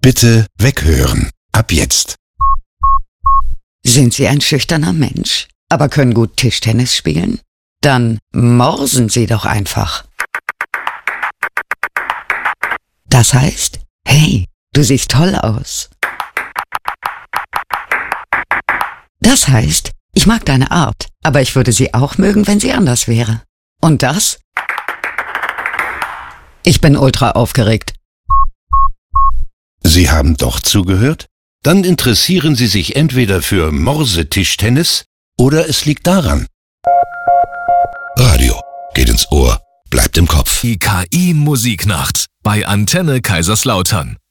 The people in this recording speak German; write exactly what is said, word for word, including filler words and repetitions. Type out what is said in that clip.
Bitte weghören. Ab jetzt. Sind Sie ein schüchterner Mensch, aber können gut Tischtennis spielen? Dann morsen Sie doch einfach. Das heißt, hey, du siehst toll aus. Das heißt, ich mag deine Art, aber ich würde sie auch mögen, wenn sie anders wäre. Und das? Ich bin ultra aufgeregt. Sie haben doch zugehört? Dann interessieren Sie sich entweder für Morsetischtennis oder es liegt daran. Radio geht ins Ohr, bleibt im Kopf. Die K I-Musiknacht bei Antenne Kaiserslautern.